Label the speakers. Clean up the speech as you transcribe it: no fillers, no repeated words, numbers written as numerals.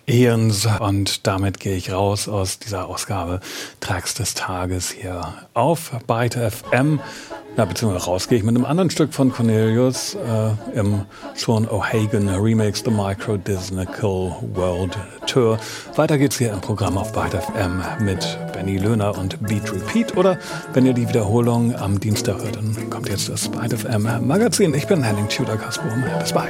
Speaker 1: Ians, und damit gehe ich raus aus dieser Ausgabe Tracks des Tages hier auf Byte FM. Beziehungsweise raus gehe ich mit einem anderen Stück von Cornelius im Sean O'Hagan Remix The Micro-Disnical World Tour. Weiter geht's hier im Programm auf Byte FM mit Benny Löhner und Beat Repeat. Oder wenn ihr die Wiederholung am Dienstag hört, dann kommt jetzt das Byte FM Magazin. Ich bin Henning Tudor-Kasbohm. Bis bald.